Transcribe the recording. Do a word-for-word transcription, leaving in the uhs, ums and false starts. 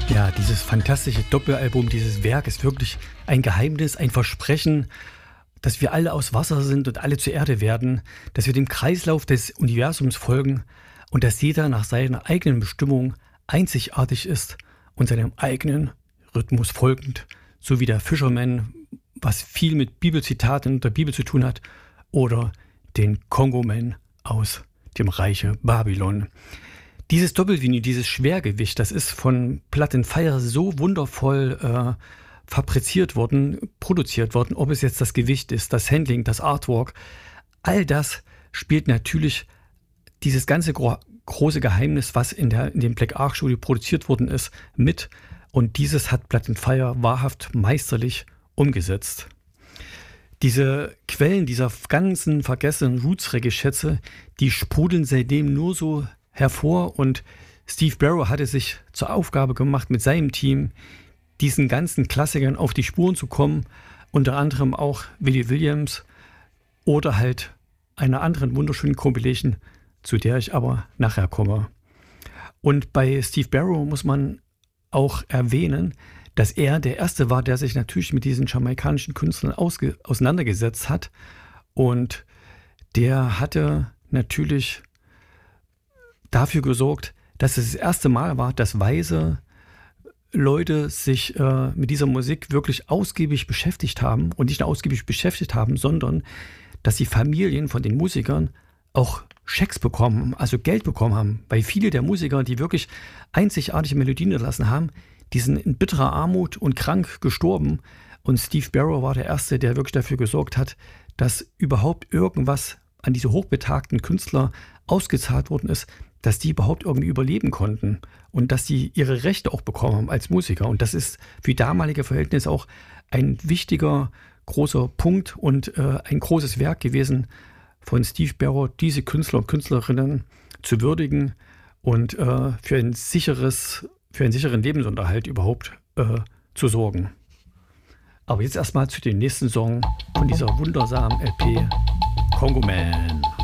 Ja, dieses fantastische Doppelalbum, dieses Werk ist wirklich ein Geheimnis, ein Versprechen, dass wir alle aus Wasser sind und alle zur Erde werden, dass wir dem Kreislauf des Universums folgen und dass jeder nach seiner eigenen Bestimmung einzigartig ist und seinem eigenen Rhythmus folgend, so wie der Fisherman, was viel mit Bibelzitaten der Bibel zu tun hat, oder den Kongoman aus dem Reiche Babylon. Dieses Doppelvinyl, dieses Schwergewicht, das ist von Plattenfire so wundervoll äh, fabriziert worden, produziert worden, ob es jetzt das Gewicht ist, das Handling, das Artwork, all das spielt natürlich dieses ganze gro- große Geheimnis, was in, der, in dem Black Ark Studio produziert worden ist, mit. Und dieses hat Plattenfire wahrhaft meisterlich umgesetzt. Diese Quellen dieser ganzen vergessenen Roots-Reggae-Schätze, die sprudeln seitdem nur so hervor, und Steve Barrow hatte sich zur Aufgabe gemacht, mit seinem Team diesen ganzen Klassikern auf die Spuren zu kommen, unter anderem auch Willie Williams oder halt einer anderen wunderschönen Compilation, zu der ich aber nachher komme. Und bei Steve Barrow muss man auch erwähnen, dass er der Erste war, der sich natürlich mit diesen jamaikanischen Künstlern ausge- auseinandergesetzt hat, und der hatte natürlich dafür gesorgt, dass es das erste Mal war, dass weise Leute sich äh, mit dieser Musik wirklich ausgiebig beschäftigt haben, und nicht nur ausgiebig beschäftigt haben, sondern dass die Familien von den Musikern auch Schecks bekommen, also Geld bekommen haben, weil viele der Musiker, die wirklich einzigartige Melodien hinterlassen haben, die sind in bitterer Armut und krank gestorben, und Steve Barrow war der Erste, der wirklich dafür gesorgt hat, dass überhaupt irgendwas an diese hochbetagten Künstler ausgezahlt worden ist, dass die überhaupt irgendwie überleben konnten und dass die ihre Rechte auch bekommen haben als Musiker. Und das ist für damalige Verhältnisse auch ein wichtiger, großer Punkt und äh, ein großes Werk gewesen von Steve Barrow, diese Künstler und Künstlerinnen zu würdigen und äh, für ein sicheres, für einen sicheren Lebensunterhalt überhaupt äh, zu sorgen. Aber jetzt erstmal zu dem nächsten Song von dieser wundersamen L P, Kongoman.